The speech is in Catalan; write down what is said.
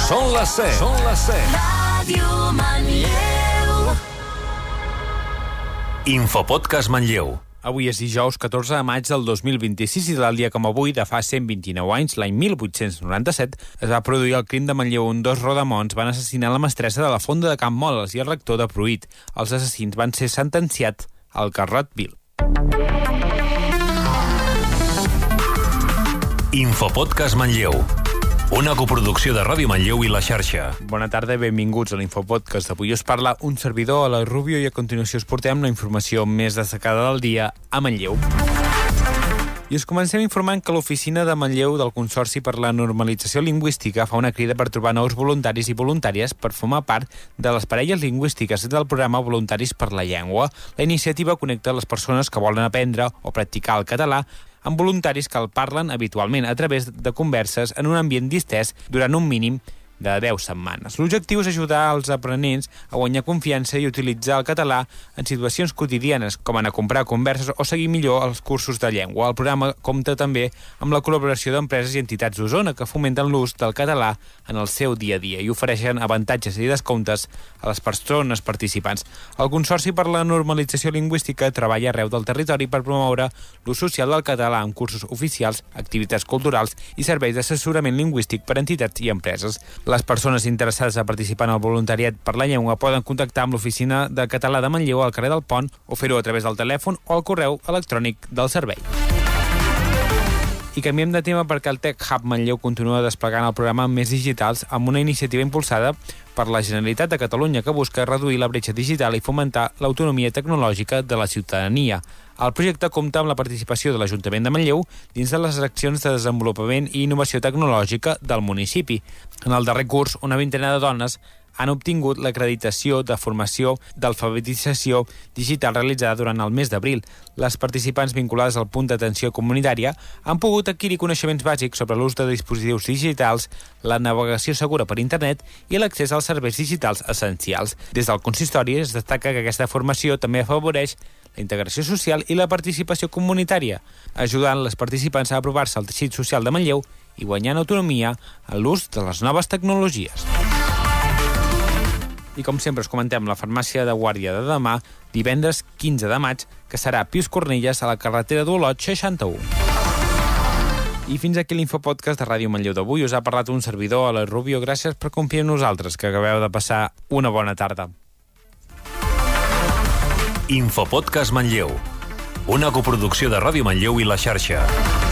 Són les 7. Són les 7. Ràdio Manlleu. Infopodcast Manlleu. Avui és dijous 14 de maig del 2026 i del dia com avui, de fa 129 anys, l'any 1897, es va produir el crim de Manlleu on dos rodamons van assassinar la mestressa de la Fonda de Can Moles i el rector de Pruit. Els assassins van ser sentenciats al Carrot Vil. Infopodcast Manlleu. Una coproducció de Ràdio Manlleu i La Xarxa. Bona tarda i benvinguts a l'Infopodcast. Avui us parla un servidor, Eloi Rubio, i a continuació us portem la informació més destacada del dia a Manlleu. I us comencem informant que l'oficina de Manlleu del Consorci per la Normalització Lingüística fa una crida per trobar nous voluntaris i voluntàries per formar part de les parelles lingüístiques del programa Voluntaris per la Llengua. La iniciativa connecta les persones que volen aprendre o practicar el català amb voluntaris que el parlen habitualment a través de converses en un ambient distès durant un mínim de 10 setmanes. L'objectiu és ajudar els aprenents a guanyar confiança i utilitzar el català en situacions quotidianes, com anar a comprar converses o seguir millor els cursos de llengua. El programa compta també amb la col·laboració d'empreses i entitats d'Osona que fomenten l'ús del català en el seu dia a dia i ofereixen avantatges i descomptes a les persones participants. El Consorci per la Normalització Lingüística treballa arreu del territori per promoure l'ús social del català amb cursos oficials, activitats culturals i serveis d'assessorament lingüístic per a entitats i empreses. Les persones interessades a participar en el voluntariat per la llengua poden contactar amb l'oficina de català de Manlleu al carrer del Pont o fer-ho a través del telèfon o al correu electrònic del servei. I canviem de tema perquè el Tech Hub Manlleu continua desplegant el programa Més Digitals amb una iniciativa impulsada per la Generalitat de Catalunya que busca reduir la bretxa digital i fomentar l'autonomia tecnològica de la ciutadania. El projecte compta amb la participació de l'Ajuntament de Manlleu dins de les accions de desenvolupament i innovació tecnològica del municipi. En el darrer curs, una vintena de dones han obtingut l'acreditació de formació d'alfabetització digital realitzada durant el mes d'abril. Les participants vinculades al punt d'atenció comunitària han pogut adquirir coneixements bàsics sobre l'ús de dispositius digitals, la navegació segura per internet i l'accés als serveis digitals essencials. Des del consistori es destaca que aquesta formació també afavoreix la integració social i la participació comunitària, ajudant les participants a aprovar-se al teixit social de Manlleu i guanyant autonomia en l'ús de les noves tecnologies. I com sempre us comentem la farmàcia de guàrdia de demà, divendres 15 de maig, que serà a Pius Cornelles a la carretera d'Olot 61. I fins aquí l'Infopodcast de Ràdio Manlleu d'avui. Us ha parlat un servidor, Eloi Rubio. Gràcies per confiar en nosaltres, que acabeu de passar una bona tarda. Infopodcast Manlleu. Una coproducció de Ràdio Manlleu i La Xarxa.